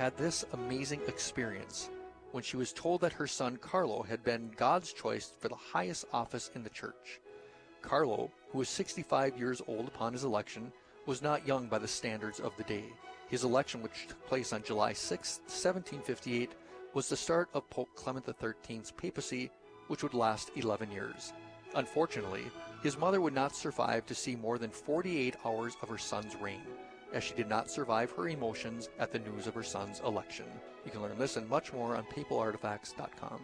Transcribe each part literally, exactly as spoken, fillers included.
had this amazing experience when she was told that her son Carlo had been God's choice for the highest office in the church. Carlo, who was sixty-five years old upon his election, was not young by the standards of the day. His election, which took place on July sixth, seventeen fifty-eight, was the start of Pope Clement the thirteenth's papacy, which would last eleven years. Unfortunately, his mother would not survive to see more than forty-eight hours of her son's reign, as she did not survive her emotions at the news of her son's election. You can learn this and much more on papal artifacts dot com.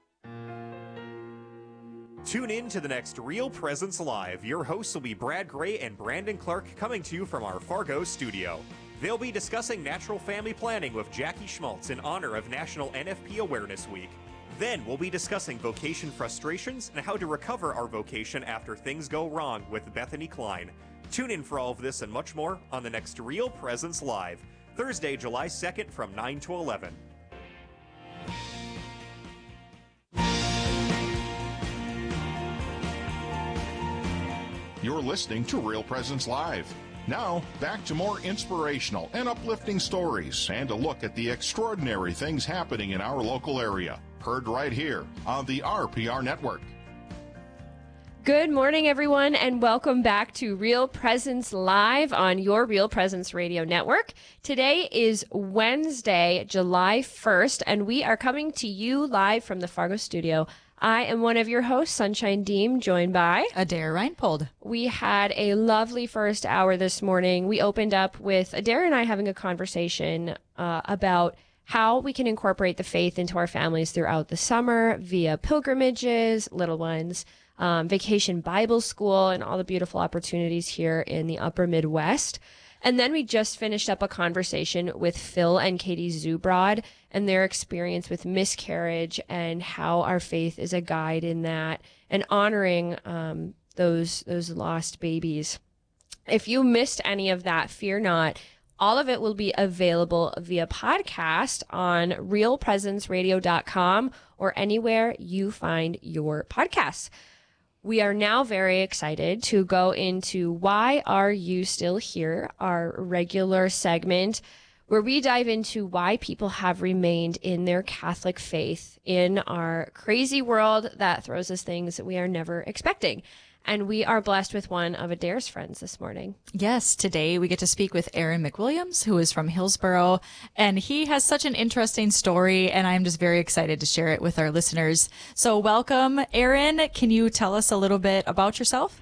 Tune in to the next Real Presence Live. Your hosts will be Brad Gray and Brandon Clark, coming to you from our Fargo studio. They'll be discussing natural family planning with Jackie Schmaltz in honor of National N F P Awareness Week. Then we'll be discussing vocation frustrations and how to recover our vocation after things go wrong with Bethany Klein. Tune in for all of this and much more on the next Real Presence Live, Thursday, July second from nine to eleven. You're listening to Real Presence Live. Now, back to more inspirational and uplifting stories and a look at the extraordinary things happening in our local area. Heard right here on the R P R Network. Good morning, everyone, and welcome back to Real Presence Live on your Real Presence Radio Network. Today is Wednesday, July first, and we are coming to you live from the Fargo studio. I am one of your hosts, Sunshine Deem, joined by Adair Reinpold. We had a lovely first hour this morning. We opened up with Adair and I having a conversation uh, about how we can incorporate the faith into our families throughout the summer via pilgrimages, little ones, um, vacation Bible school, and all the beautiful opportunities here in the upper Midwest. And then we just finished up a conversation with Phil and Katie Zubrod and their experience with miscarriage and how our faith is a guide in that and honoring um, those those lost babies. If you missed any of that, fear not. All of it will be available via podcast on real presence radio dot com or anywhere you find your podcasts. We are now very excited to go into Why Are You Still Here, our regular segment where we dive into why people have remained in their Catholic faith in our crazy world that throws us things that we are never expecting. And we are blessed with one of Adair's friends this morning. Yes, today we get to speak with Aaron McWilliams, who is from Hillsboro, and he has such an interesting story, and I'm just very excited to share it with our listeners. So welcome, Aaron. Can you tell us a little bit about yourself?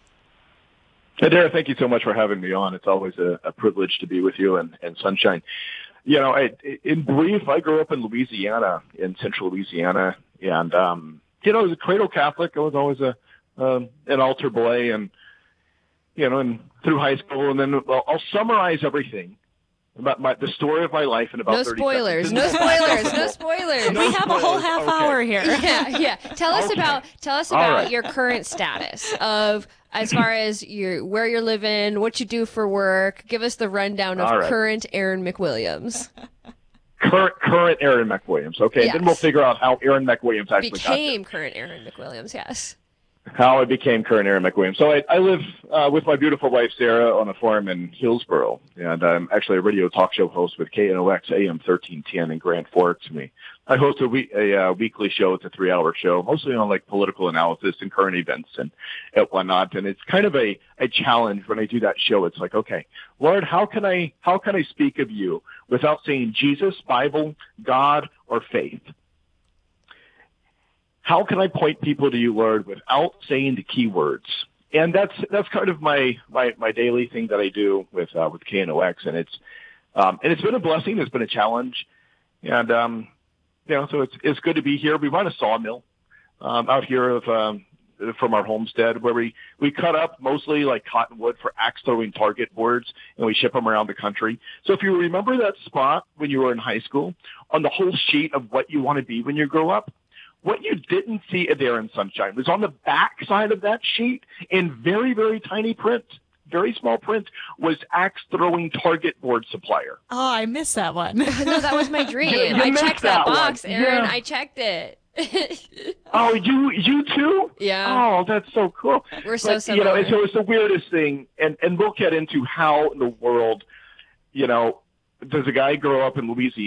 Adair, thank you so much for having me on. It's always a, a privilege to be with you and, and Sunshine. You know, I, in brief, I grew up in Louisiana, in central Louisiana, and, um, you know, I was a cradle Catholic. I was always a Um, an altar boy, and you know, and through high school, and then I'll, I'll summarize everything about my, the story of my life in about no thirty spoilers, seconds. no spoilers, no spoilers. We have a whole half Okay. hour here. Yeah, yeah. Tell us Okay. about tell us All about right. your current status of as far as your where you're living, what you do for work. Give us the rundown of All right. current Aaron McWilliams. Current, current Aaron McWilliams. Okay, Yes. then we'll figure out how Aaron McWilliams actually Became current Aaron McWilliams. Yes. got there. How I became current Aaron McWilliams. So I, I live uh, with my beautiful wife Sarah on a farm in Hillsboro, and I'm actually a radio talk show host with K N O X A M thirteen ten in Grand Forks. And we, I host a, week, a uh, weekly show. It's a three-hour show, mostly on like political analysis and current events and, and whatnot. And it's kind of a, a challenge when I do that show. It's like, okay, Lord, how can I how can I speak of you without saying Jesus, Bible, God, or faith? How can I point people to you, Lord, without saying the key words? And that's that's kind of my my, my daily thing that I do with uh, with K N O X, and it's um, and it's been a blessing. It's been a challenge, and um, you know, so it's it's good to be here. We run a sawmill um, out here of um, from our homestead where we we cut up mostly like cottonwood for axe throwing target boards, and we ship them around the country. So if you remember that spot when you were in high school on the whole sheet of what you want to be when you grow up. What you didn't see there in Sunshine was on the back side of that sheet in very, very tiny print, very small print, was axe throwing target board supplier. Oh, I missed that one. No, that was my dream. You- you I missed checked that, that box, one. Aaron. Yeah. I checked it. Oh, you you too? Yeah. Oh, that's so cool. We're so But, you know, similar. and so it's the weirdest thing, and and we'll get into how in the world, you know, does a guy grow up in Louisiana